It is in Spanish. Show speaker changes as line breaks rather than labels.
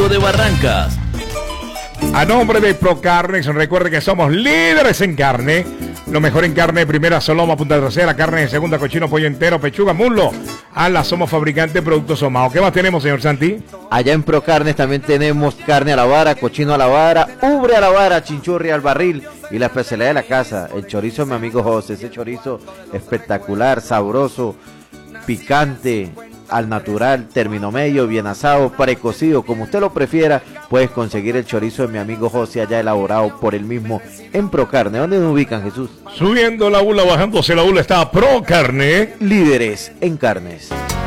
Pico de Barrancas.
A nombre de Procarnes, recuerde que somos líderes en carne. Lo mejor en carne, primera, soloma, punta trasera, carne de segunda, cochino, pollo entero, pechuga, muslo. Ala, somos fabricantes de productos somados. ¿Qué más tenemos, señor Santi?
Allá en Procarnes también tenemos carne a la vara, cochino a la vara, ubre a la vara, chinchurri al barril y la especialidad de la casa, el chorizo de mi amigo José, ese chorizo espectacular, sabroso, picante, al natural, término medio, bien asado, precocido, como usted lo prefiera. Puedes conseguir el chorizo de mi amigo José allá elaborado por él mismo en Procarne. ¿Dónde nos ubican, Jesús?
Subiendo la bula, bajándose la bula está Procarne.
Líderes en carnes.